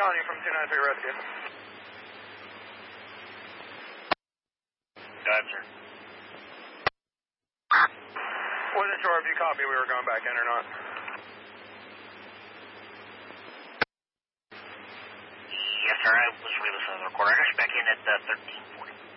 calling you from 293 Rescue. Go ahead, sir. Wasn't sure if you copy we were going back in or not. Yes, sir, I was re-listening to the recorder. I got you back in at 13.